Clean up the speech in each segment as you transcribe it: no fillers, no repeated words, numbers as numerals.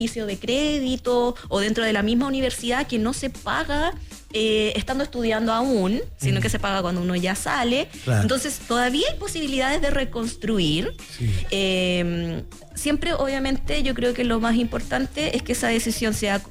inicio de crédito o dentro de la misma universidad que no se paga estando estudiando aún, sino que se paga cuando uno ya sale. Claro. Entonces todavía hay posibilidades de reconstruir. Sí. Siempre, obviamente, yo creo que lo más importante es que esa decisión sea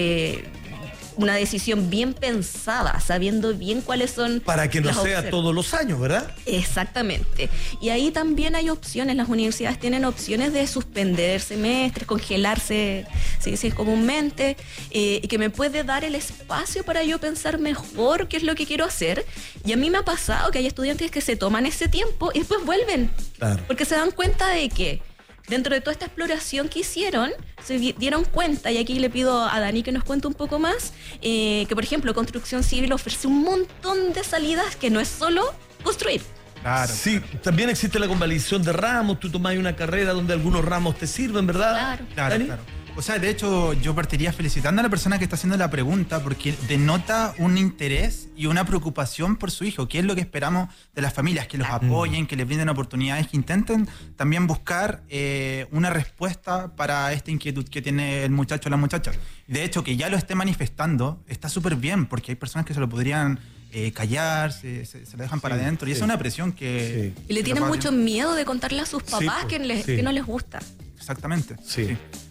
una decisión bien pensada, sabiendo bien cuáles son para que no sea todos los años, ¿verdad? Exactamente. Y ahí también hay opciones, las universidades tienen opciones de suspender semestres, congelarse, se dice comúnmente, y que me puede dar el espacio para yo pensar mejor qué es lo que quiero hacer. Y a mí me ha pasado que hay estudiantes que se toman ese tiempo y después vuelven, claro, porque se dan cuenta de que dentro de toda esta exploración que hicieron, se dieron cuenta, y aquí le pido a Dani que nos cuente un poco más, que por ejemplo construcción civil ofrece un montón de salidas que no es solo construir. Claro. Sí, también existe la convalidación de ramos, tú tomás una carrera donde algunos ramos te sirven, ¿verdad? Claro. O sea, de hecho, yo partiría felicitando a la persona que está haciendo la pregunta porque denota un interés y una preocupación por su hijo, que es lo que esperamos de las familias, que los apoyen, que les brinden oportunidades, que intenten también buscar una respuesta para esta inquietud que tiene el muchacho o la muchacha. De hecho, que ya lo esté manifestando está súper bien, porque hay personas que se lo podrían callar, se lo dejan para adentro, y esa es una presión que... Y le tienen mucho miedo de contarle a sus papás que no les gusta. Exactamente. Sí.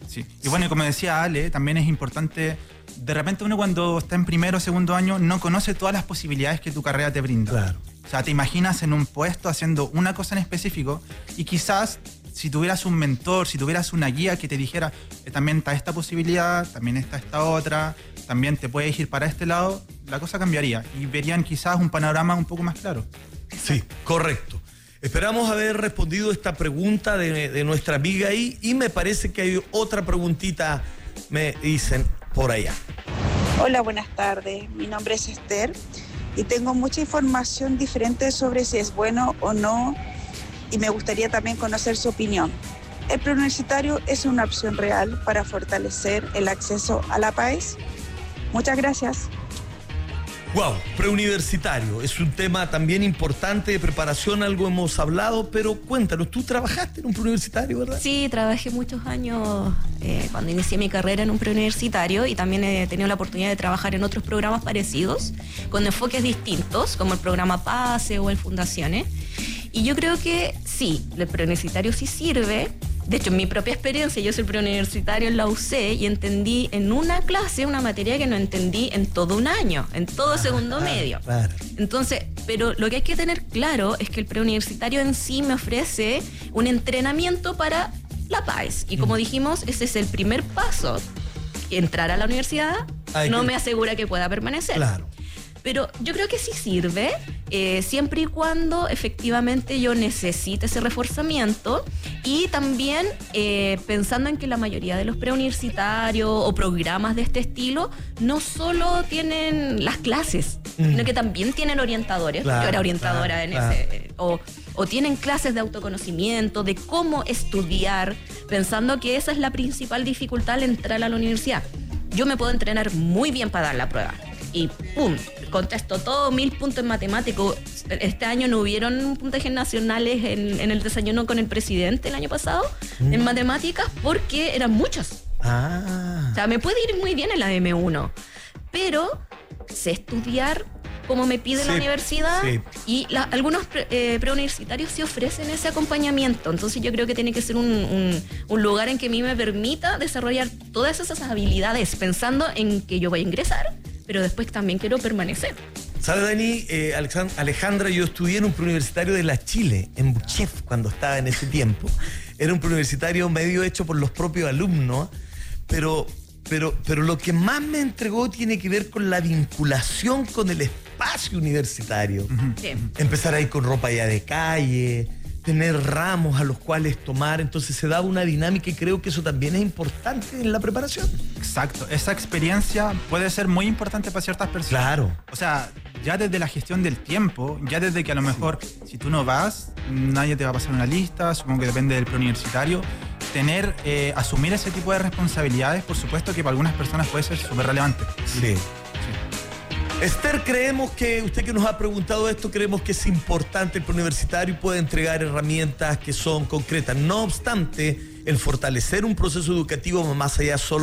Y bueno, y como decía Ale, también es importante, de repente uno cuando está en primero o segundo año no conoce todas las posibilidades que tu carrera te brinda. Claro. O sea, te imaginas en un puesto haciendo una cosa en específico y quizás si tuvieras un mentor, si tuvieras una guía que te dijera también está esta posibilidad, también está esta otra, también te puedes ir para este lado, la cosa cambiaría y verían quizás un panorama un poco más claro. Sí, correcto. Esperamos haber respondido esta pregunta de nuestra amiga ahí, y me parece que hay otra preguntita, me dicen por allá. Hola, buenas tardes. Mi nombre es Esther y tengo mucha información diferente sobre si es bueno o no, y me gustaría también conocer su opinión. ¿El preuniversitario es una opción real para fortalecer el acceso a la PAES? Muchas gracias. Wow, preuniversitario, es un tema también importante de preparación, algo hemos hablado, pero cuéntanos, tú trabajaste en un preuniversitario, ¿verdad? Sí, trabajé muchos años cuando inicié mi carrera en un preuniversitario, y también he tenido la oportunidad de trabajar en otros programas parecidos, con enfoques distintos, como el programa PASE o el Fundaciones. Y yo creo que sí, el preuniversitario sí sirve. De hecho, en mi propia experiencia, yo soy preuniversitario en la UC y entendí en una clase una materia que no entendí en todo un año, en todo segundo medio. Claro. Entonces, pero lo que hay que tener claro es que el preuniversitario en sí me ofrece un entrenamiento para la PAES. Y como dijimos, ese es el primer paso. Entrar a la universidad no me asegura que pueda permanecer. Claro. Pero yo creo que sí sirve, siempre y cuando efectivamente yo necesite ese reforzamiento, y también pensando en que la mayoría de los preuniversitarios o programas de este estilo no solo tienen las clases, sino que también tienen orientadores. Yo era orientadora ese, o tienen clases de autoconocimiento, de cómo estudiar, pensando que esa es la principal dificultad al entrar a la universidad. Yo me puedo entrenar muy bien para dar la prueba y ¡pum! Contesto todo, 1000 puntos en matemáticos. Este año no hubieron puntajes nacionales en el desayuno con el presidente el año pasado en matemáticas, porque eran muchos. O sea, me puede ir muy bien en la M1, pero sé estudiar como me pide la universidad, y algunos preuniversitarios sí ofrecen ese acompañamiento. Entonces yo creo que tiene que ser un lugar en que a mí me permita desarrollar todas esas habilidades, pensando en que yo voy a ingresar, pero después también quiero permanecer. ¿Sabe, Dani? Alejandra, yo estudié en un preuniversitario de la Chile, en Buchef, cuando estaba en ese tiempo. Era un preuniversitario medio hecho por los propios alumnos, pero lo que más me entregó tiene que ver con la vinculación con el espacio universitario. Sí. Empezar ahí con ropa ya de calle, tener ramos a los cuales tomar, entonces se daba una dinámica, y creo que eso también es importante en la preparación. Exacto, esa experiencia puede ser muy importante para ciertas personas. Claro. O sea, ya desde la gestión del tiempo, ya desde que a lo mejor si tú no vas, nadie te va a pasar una lista, supongo que depende del preuniversitario. Asumir ese tipo de responsabilidades, por supuesto que para algunas personas puede ser súper relevante. Sí. Esther, creemos que, usted que nos ha preguntado esto, creemos que es importante el preuniversitario y puede entregar herramientas que son concretas. No obstante, el fortalecer un proceso educativo más allá solo